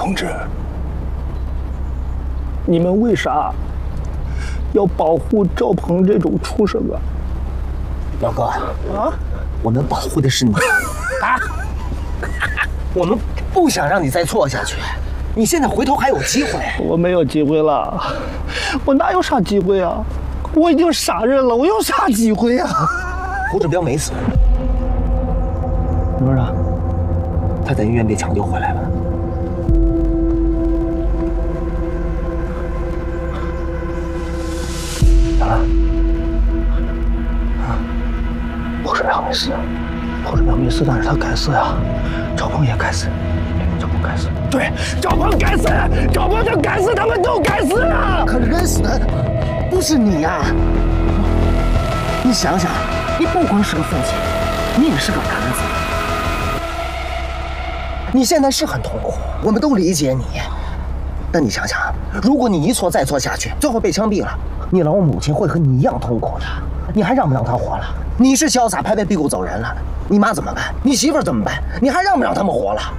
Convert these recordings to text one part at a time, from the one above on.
同志，你们为啥要保护赵鹏这种畜生啊？ 老哥啊，我们保护的是你啊，我们不想让你再错下去。你现在回头还有机会。 我没有机会了，我哪有啥机会啊？我已经杀人了，我有啥机会啊？ 胡志彪没死， 你说啥？ 他在医院被抢救回来了。咋了？ 胡志彪没死，胡志彪没死，但是他该死呀，赵鹏也该死，赵鹏该死，对，赵鹏该死，赵鹏他该死，他们都该死啊！ 可是该死的不是你呀！你想想，你不光是个父亲，你也是个儿子。你现在是很痛苦，我们都理解你。但你想想，如果你一错再错下去，最后被枪毙了，你老母亲会和你一样痛苦的。你还让不让她活了？你是潇洒拍拍屁股走人了，你妈怎么办？你媳妇儿怎么办？你还让不让他们活了？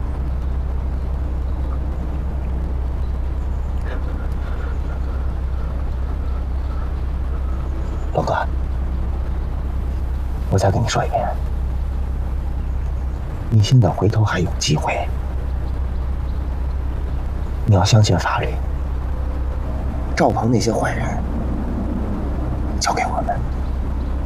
老哥，我再跟你说一遍，你现在回头还有机会，你要相信法律。赵鹏那些坏人，交给我们。